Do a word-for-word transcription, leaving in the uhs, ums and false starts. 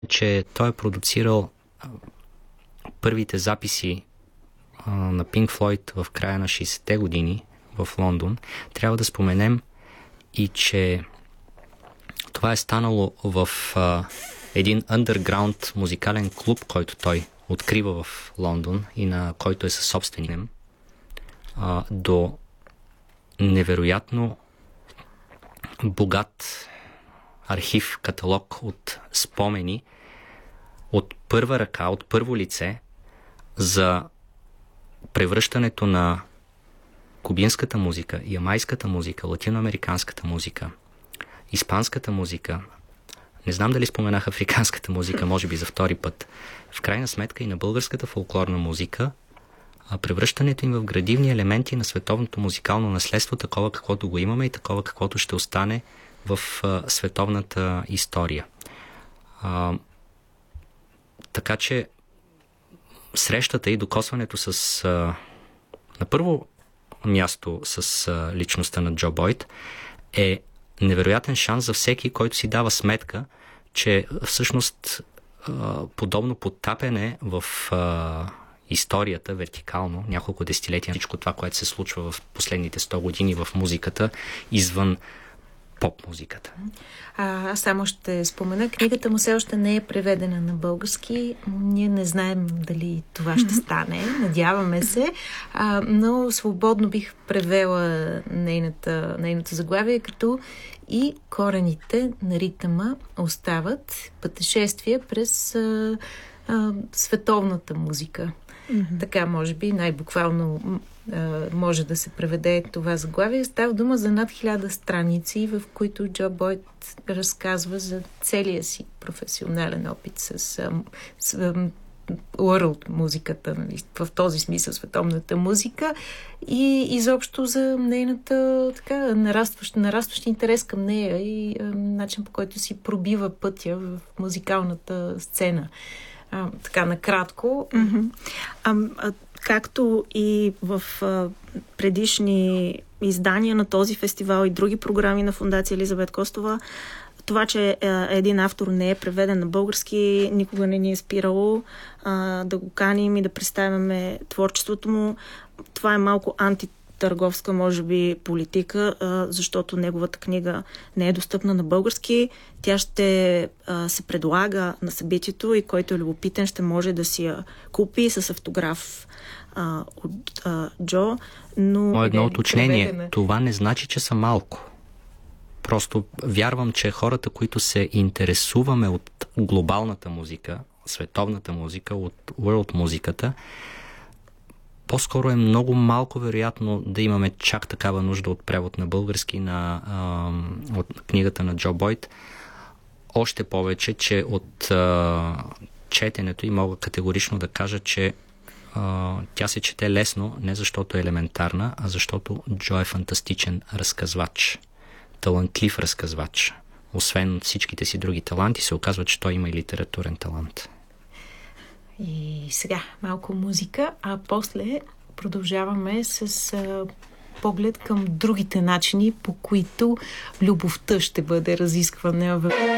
че той е продуцирал първите записи а, на Pink Floyd в края на шейсетте години в Лондон. Трябва да споменем и, че това е станало в а, един underground музикален клуб, който той открива в Лондон и на който е съсобственик а, до невероятно богат архив, каталог от спомени от първа ръка, от първо лице за превръщането на кубинската музика, ямайската музика, латиноамериканската музика, испанската музика. Не знам дали споменах африканската музика, може би за втори път. В крайна сметка и на българската фолклорна музика, превръщането им в градивни елементи на световното музикално наследство, такова каквото го имаме и такова каквото ще остане в а, световната история. А, така че срещата и докосването с а, на първо място с а, личността на Джо Бойд е невероятен шанс за всеки, който си дава сметка, че всъщност а, подобно потапене в а, историята вертикално, няколко десетилетия, всичко това, което се случва в последните сто години в музиката, извън поп-музиката. А, аз само ще спомена, книгата му все още не е преведена на български. Ние не знаем дали това ще стане. Надяваме се. А, но свободно бих превела нейната, нейното заглавие, като и корените на ритъма остават пътешествия през а, а, световната музика. Mm-hmm. Така, може би, най-буквално а, може да се преведе това заглавие. Става дума за над хиляда страници, в които Джо Бойд разказва за целия си професионален опит с, а, с а, world музиката, нали, в този смисъл световната музика и изобщо за нейната така нарастващ, нарастващ интерес към нея и а, начин, по който си пробива пътя в музикалната сцена. А, така, накратко. Mm-hmm. А, а, както и в а, предишни издания на този фестивал и други програми на Фондация Елизабет Костова, това, че а, един автор не е преведен на български, никога не ни е спирало а, да го каним и да представяме творчеството му. Това е малко антитърговска, може би, политика, а, защото неговата книга не е достъпна на български. Тя ще а, се предлага на събитието и който е любопитен ще може да си я купи с автограф а, от а, Джо. Но едно уточнение. Това не значи, че са малко. Просто вярвам, че хората, които се интересуваме от глобалната музика, световната музика, от world музиката, по-скоро е много малко вероятно да имаме чак такава нужда от превод на български на, а, от книгата на Джо Бойд. Още повече, че от а, четенето и мога категорично да кажа, че а, тя се чете лесно, не защото е елементарна, а защото Джо е фантастичен разказвач. Талантлив разказвач. Освен всичките си други таланти, се оказва, че той има и литературен талант. И сега малко музика, а после продължаваме с а, поглед към другите начини, по които любовта ще бъде разисквана в